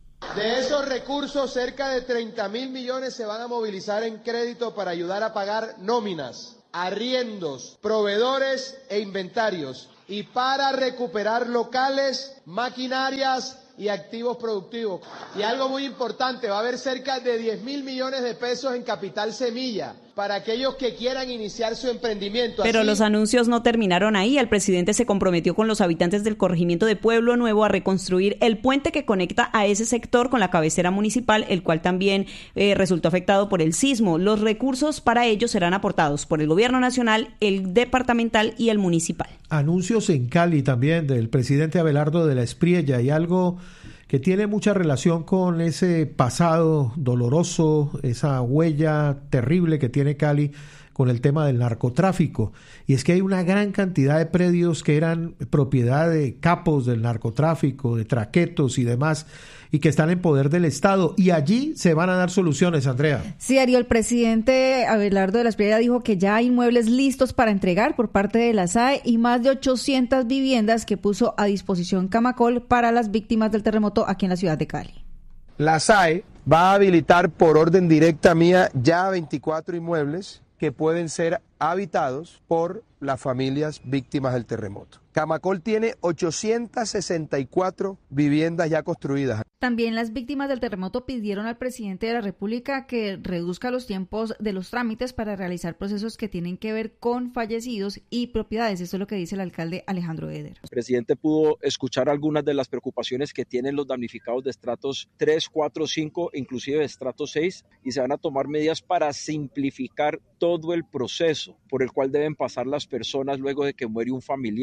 De esos recursos, cerca de treinta mil millones se van a movilizar en crédito para ayudar a pagar nóminas, arriendos, proveedores e inventarios y para recuperar locales, maquinarias y activos productivos. Y algo muy importante, va a haber cerca de diez mil millones de pesos en capital semilla para aquellos que quieran iniciar su emprendimiento. Pero Así, los anuncios no terminaron ahí. El presidente se comprometió con los habitantes del corregimiento de Pueblo Nuevo a reconstruir el puente que conecta a ese sector con la cabecera municipal, el cual también eh, resultó afectado por el sismo. Los recursos para ello serán aportados por el gobierno nacional, el departamental y el municipal. Anuncios en Cali también del presidente Abelardo de la Espriella y algo que tiene mucha relación con ese pasado doloroso, esa huella terrible que tiene Cali con el tema del narcotráfico. Y es que hay una gran cantidad de predios que eran propiedad de capos del narcotráfico, de traquetos y demás, y que están en poder del Estado. Y allí se van a dar soluciones, Andrea. Sí, Ariel, el presidente Abelardo de la Espriella dijo que ya hay inmuebles listos para entregar por parte de la S A E y más de ochocientas viviendas que puso a disposición Camacol para las víctimas del terremoto aquí en la ciudad de Cali. la S A E va a habilitar por orden directa mía ya veinticuatro inmuebles que pueden ser habitados por las familias víctimas del terremoto. Camacol tiene ochocientas sesenta y cuatro viviendas ya construidas. También las víctimas del terremoto pidieron al presidente de la República que reduzca los tiempos de los trámites para realizar procesos que tienen que ver con fallecidos y propiedades. Esto es lo que dice el alcalde Alejandro Eder. El presidente pudo escuchar algunas de las preocupaciones que tienen los damnificados de estratos tres, cuatro, cinco, inclusive de estrato seis, y se van a tomar medidas para simplificar todo el proceso por el cual deben pasar las personas luego de que muere un familiar o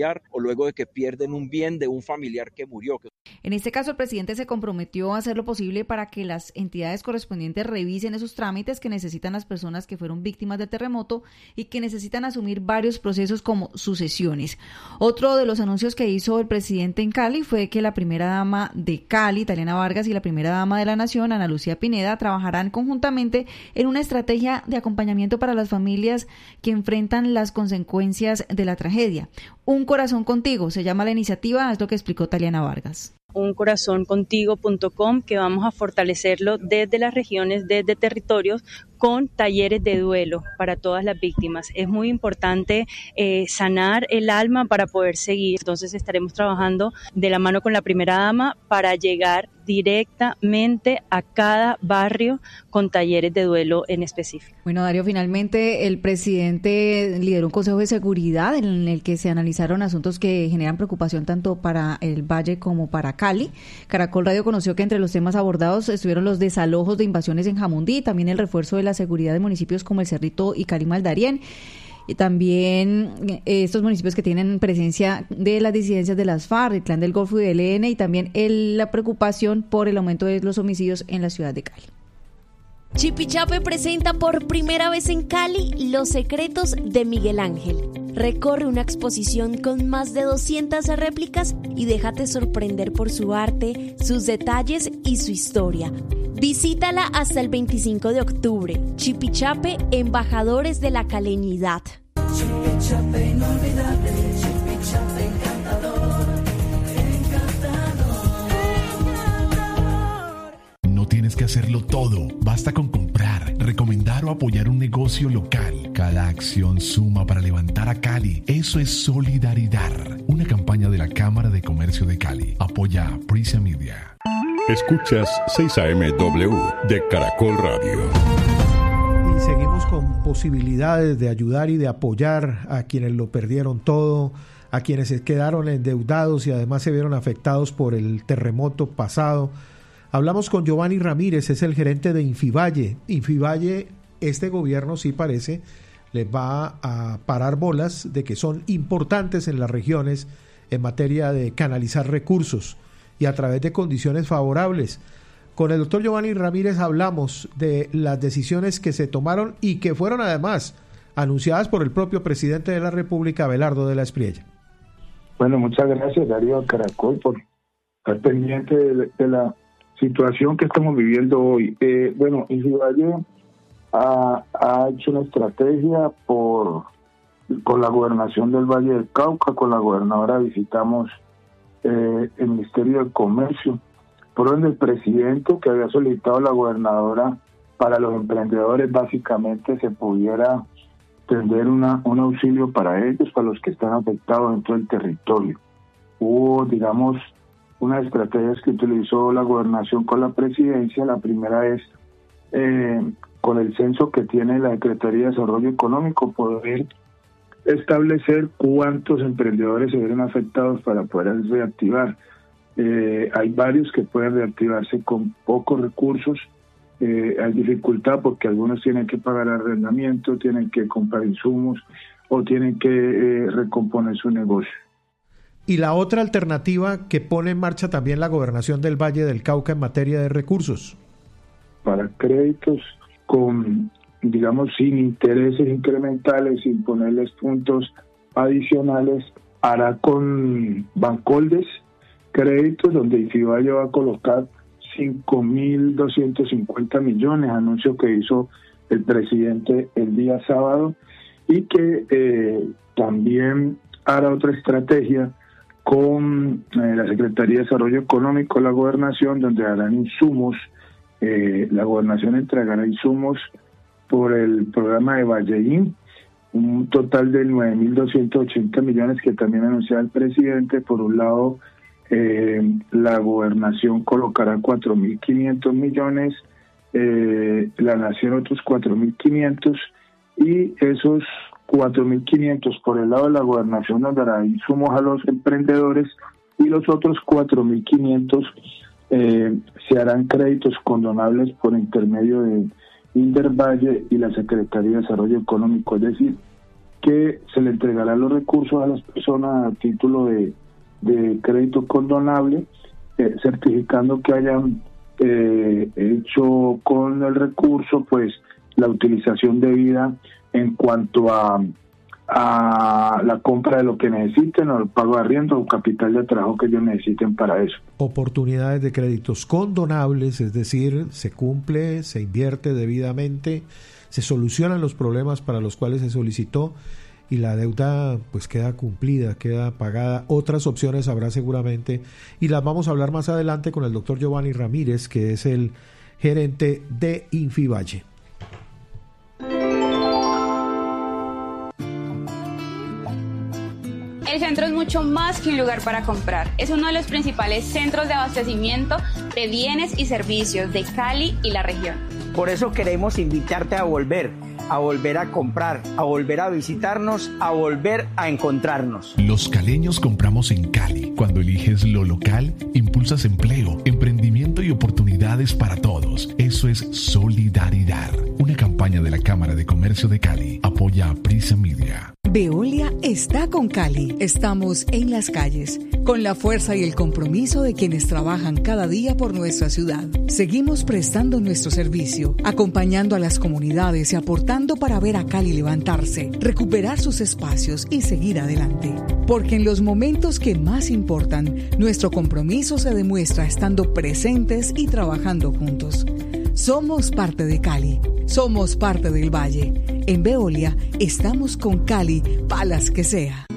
luego de que pierden un bien de un familiar que murió. En este caso, el presidente se comprometió a hacer lo posible para que las entidades correspondientes revisen esos trámites que necesitan las personas que fueron víctimas del terremoto y que necesitan asumir varios procesos como sucesiones. Otro de los anuncios que hizo el presidente en Cali fue que la primera dama de Cali, Taliana Vargas, y la primera dama de la Nación, Ana Lucía Pineda, trabajarán conjuntamente en una estrategia de acompañamiento para las familias que enfrentan las consecuencias de la tragedia. Un corazón contigo, se llama la iniciativa, es lo que explicó Taliana Vargas. un corazón contigo punto com, que vamos a fortalecerlo desde las regiones, desde territorios, con talleres de duelo para todas las víctimas. Es muy importante eh, sanar el alma para poder seguir. Entonces estaremos trabajando de la mano con la primera dama para llegar directamente a cada barrio con talleres de duelo en específico. Bueno, Darío, finalmente el presidente lideró un consejo de seguridad en el que se analizaron asuntos que generan preocupación tanto para el Valle como para Cali. Caracol Radio conoció que entre los temas abordados estuvieron los desalojos de invasiones en Jamundí, también el refuerzo de la seguridad de municipios como El Cerrito y Cali Maldarien, y también eh, estos municipios que tienen presencia de las disidencias de las FARC, el Clan del Golfo y del E L N, y también el, la preocupación por el aumento de los homicidios en la ciudad de Cali. Chipichape presenta por primera vez en Cali Los secretos de Miguel Ángel. Recorre una exposición con más de doscientas réplicas y déjate sorprender por su arte, sus detalles y su historia. Visítala hasta el veinticinco de octubre. Chipichape, embajadores de la caleñidad. Chipichape inolvidable, Chipichape encantador, encantador. No tienes que hacerlo todo, basta con comprar, recomendar o apoyar un negocio local. Cada acción suma para levantar a Cali. Eso es Solidaridad, una campaña de la Cámara de Comercio de Cali. Apoya a Prisa Media. Escuchas seis A M W de Caracol Radio. Y seguimos con posibilidades de ayudar y de apoyar a quienes lo perdieron todo, a quienes se quedaron endeudados y además se vieron afectados por el terremoto pasado. Hablamos con Giovanni Ramírez, es el gerente de Infivalle. Infivalle, este gobierno sí parece, les va a parar bolas de que son importantes en las regiones en materia de canalizar recursos y a través de condiciones favorables. Con el doctor Giovanni Ramírez hablamos de las decisiones que se tomaron y que fueron además anunciadas por el propio presidente de la República, Abelardo de la Espriella. Bueno, muchas gracias, Darío Caracol, por estar pendiente de, de la situación que estamos viviendo hoy. Eh, bueno, Infivalle ha, ha hecho una estrategia por con la gobernación del Valle del Cauca, con la gobernadora visitamos eh, el Ministerio del Comercio, por orden del presidente que había solicitado la gobernadora para los emprendedores, básicamente se pudiera tender una, un auxilio para ellos, para los que están afectados en todo el territorio. Hubo, digamos, unas estrategias que utilizó la gobernación con la presidencia. La primera es, eh, con el censo que tiene la Secretaría de Desarrollo Económico, poder establecer cuántos emprendedores se vieron afectados para poder reactivar. Eh, hay varios que pueden reactivarse con pocos recursos. Eh, hay dificultad porque algunos tienen que pagar arrendamiento, tienen que comprar insumos o tienen que eh, recomponer su negocio. Y la otra alternativa que pone en marcha también la gobernación del Valle del Cauca en materia de recursos. Para créditos con, digamos, sin intereses incrementales, sin ponerles puntos adicionales, hará con Bancoldes créditos donde Infivalle va a colocar cinco mil doscientos cincuenta millones, anuncio que hizo el presidente el día sábado, y que eh, también hará otra estrategia con eh, la Secretaría de Desarrollo Económico, la gobernación, donde harán insumos, eh, la gobernación entregará insumos por el programa de Valleín, un total de nueve mil doscientos ochenta millones que también anunciaba el presidente. Por un lado, eh, la gobernación colocará cuatro mil quinientos millones, eh, la nación otros cuatro mil quinientos, y esos cuatro mil quinientos por el lado de la gobernación nos dará insumos a los emprendedores, y los otros cuatro mil quinientos eh, se harán créditos condonables por intermedio de Indervalle y la Secretaría de Desarrollo Económico. Es decir, que se le entregarán los recursos a las personas a título de, de crédito condonable, eh, certificando que hayan eh, hecho con el recurso pues la utilización debida en cuanto a, a la compra de lo que necesiten o el pago de arriendo o capital de trabajo que ellos necesiten para eso. Oportunidades de créditos condonables, es decir, se cumple, se invierte debidamente, se solucionan los problemas para los cuales se solicitó y la deuda pues queda cumplida, queda pagada. Otras opciones habrá seguramente y las vamos a hablar más adelante con el doctor Giovanni Ramírez, que es el gerente de Infivalle. El centro es mucho más que un lugar para comprar. Es uno de los principales centros de abastecimiento de bienes y servicios de Cali y la región. Por eso queremos invitarte a volver, a volver a comprar, a volver a visitarnos, a volver a encontrarnos. Los caleños compramos en Cali. Cuando eliges lo local, impulsas empleo, emprendimiento y oportunidades para todos. Eso es solidaridad. Una campaña de la Cámara de Comercio de Cali. Apoya a Prisa Media. Veolia está con Cali. Estamos en las calles, con la fuerza y el compromiso de quienes trabajan cada día por nuestra ciudad. Seguimos prestando nuestro servicio, acompañando a las comunidades y aportando para ver a Cali levantarse, recuperar sus espacios y seguir adelante. Porque en los momentos que más importan, nuestro compromiso se demuestra estando presentes y trabajando juntos. Somos parte de Cali. Somos parte del Valle. En Veolia estamos con Cali, palas que sea.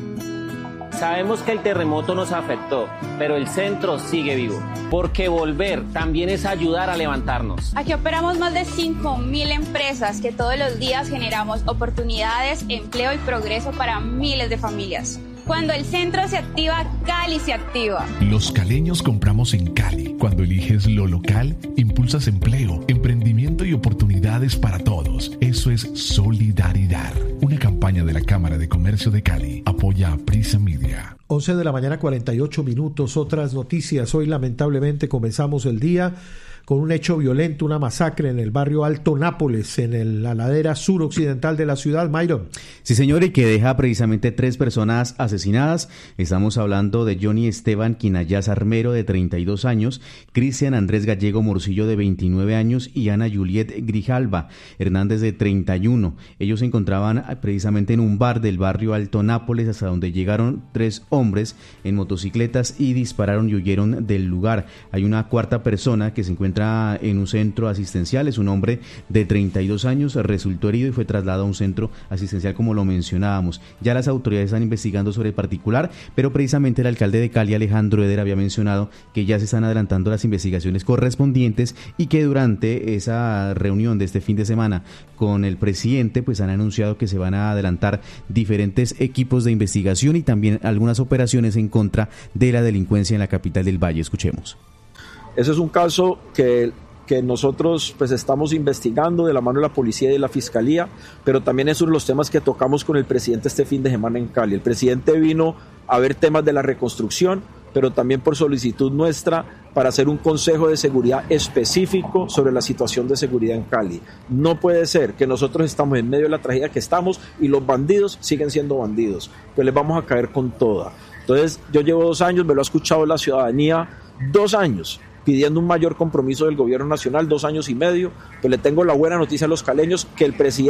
Sabemos que el terremoto nos afectó, pero el centro sigue vivo. Porque volver también es ayudar a levantarnos. Aquí operamos más de cinco mil empresas que todos los días generamos oportunidades, empleo y progreso para miles de familias. Cuando el centro se activa, Cali se activa. Los caleños compramos en Cali. Cuando eliges lo local, impulsas empleo, emprendimiento y oportunidades para todos. Eso es solidaridad. Una campaña de la Cámara de Comercio de Cali. Apoya a Prisa Media. once de la mañana, cuarenta y ocho minutos. Otras noticias. Hoy lamentablemente comenzamos el día con un hecho violento, una masacre en el barrio Alto Nápoles, en el, la ladera suroccidental de la ciudad. Myron. Sí, señor, y que deja precisamente tres personas asesinadas. Estamos hablando de Johnny Esteban Quinayaz Armero, de treinta y dos años, Cristian Andrés Gallego Morcillo, de veintinueve años, y Ana Juliet Grijalva Hernández, de treinta y uno. Ellos se encontraban precisamente en un bar del barrio Alto Nápoles, hasta donde llegaron tres hombres en motocicletas y dispararon y huyeron del lugar. Hay una cuarta persona que se encuentra en un centro asistencial, es un hombre de treinta y dos años, resultó herido y fue trasladado a un centro asistencial, como lo mencionábamos. Ya las autoridades están investigando sobre el particular, pero precisamente el alcalde de Cali, Alejandro Eder, había mencionado que ya se están adelantando las investigaciones correspondientes y que durante esa reunión de este fin de semana con el presidente, pues han anunciado que se van a adelantar diferentes equipos de investigación y también algunas operaciones en contra de la delincuencia en la capital del Valle. Escuchemos. Ese es un caso que, que nosotros pues estamos investigando de la mano de la policía y de la fiscalía, pero también es uno de los temas que tocamos con el presidente este fin de semana en Cali. El presidente vino a ver temas de la reconstrucción, pero también por solicitud nuestra para hacer un consejo de seguridad específico sobre la situación de seguridad en Cali. No puede ser que nosotros estamos en medio de la tragedia que estamos y los bandidos siguen siendo bandidos, pues les vamos a caer con toda. Entonces yo llevo dos años, me lo ha escuchado la ciudadanía, dos años, pidiendo un mayor compromiso del gobierno nacional, dos años y medio, pues le tengo la buena noticia a los caleños que el presidente